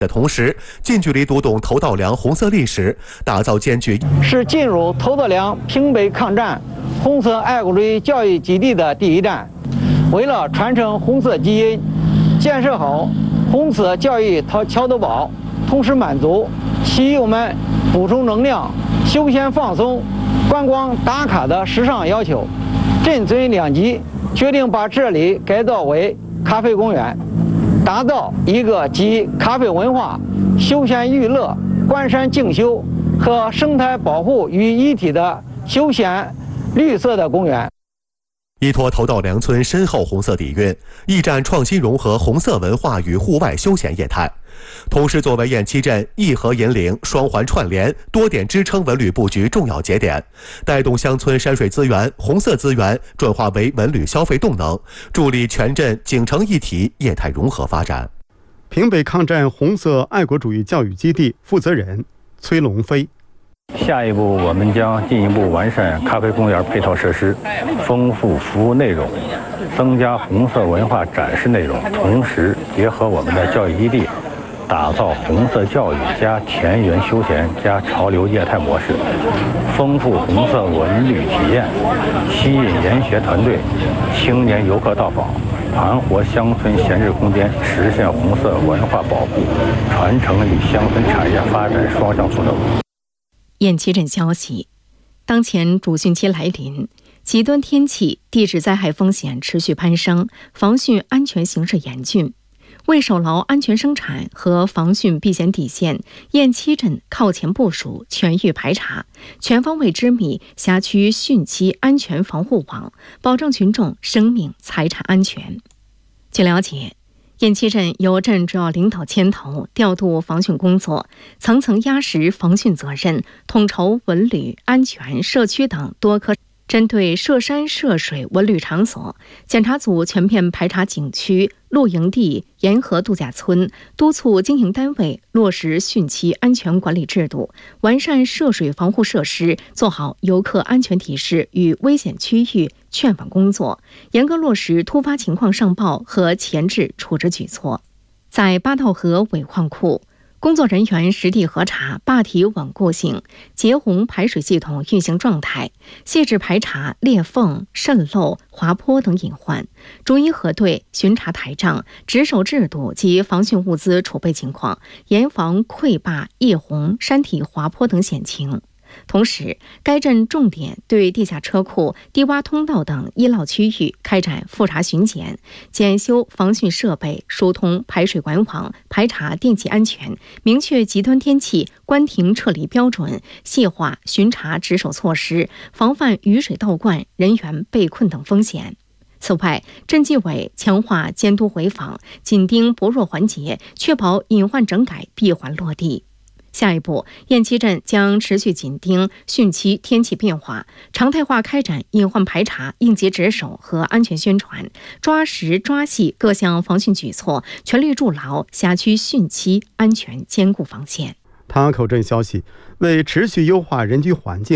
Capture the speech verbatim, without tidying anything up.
的同时，近距离读懂头道梁红色历史，打造艰巨是进入头道梁平北抗战红色爱国主义教育基地的第一站。为了传承红色基因，建设好红色教育桥头堡，同时满足骑友们补充能量、休闲放松、观光打卡的时尚要求，震尊两级，决定把这里改造为咖啡公园。打造一个集咖啡文化、休闲娱乐、观山静修和生态保护于一体的休闲绿色的公园。 依托头道梁村深厚红色底蕴，驿站创新融合红色文化与户外休闲业态，同时作为偃旗镇义和引领、双环串联、多点支撑文旅布局重要节点，带动乡村山水资源、红色资源转化为文旅消费动能，助力全镇景城一体业态融合发展。 平北抗战红色爱国主义教育基地负责人崔龙飞。 下一步，我们将进一步完善咖啡公园配套设施，丰富服务内容，增加红色文化展示内容，同时结合我们的教育基地，打造红色教育加田园休闲加潮流业态模式，丰富红色文旅体验，吸引研学团队、青年游客到访，盘活乡村闲置空间，实现红色文化保护、传承与乡村产业发展双向赋能。 偃旗镇消息，当前主汛期来临，极端天气、地质灾害风险持续攀升，防汛安全形势严峻。为守牢安全生产和防汛避险底线，偃旗镇靠前部署全域排查，全方位织密辖区汛期安全防护网，保障群众生命财产安全。据了解，偃旗镇由镇主要领导牵头调度防汛工作，层层压实防汛责任，统筹文旅、安全、社区等多科针对涉山涉水文旅场所，检查组全面排查景区、露营地、沿河度假村，督促经营单位落实汛期安全管理制度，完善涉水防护设施，做好游客安全提示与危险区域劝返工作，严格落实突发情况上报和前置处置举措。在八道河尾矿库，工作人员实地核查坝体稳固性、截洪排水系统运行状态，细致排查裂缝、渗漏、滑坡等隐患，逐一核对巡查台账，值守制度及防汛物资储备情况，严防溃坝、溢洪、山体滑坡等险情。同时，该镇重点对地下车库、低洼通道等医涝区域开展复查巡检，检修防汛设备，疏通排水管网，排查电气安全，明确极端天气关停撤离标准，细化巡查值守措施，防范雨水倒灌、人员被困等风险。此外，镇纪委强化监督回访，紧盯薄弱环节，确保隐患整改闭环落地。下一步，偃旗镇将持续紧盯汛期天气变化，常态化开展隐患排查、应急值守和安全宣传，抓实抓细各项防汛举措，全力筑牢辖区汛期安全坚固防线。 塔口镇消息，为持续优化人居环境，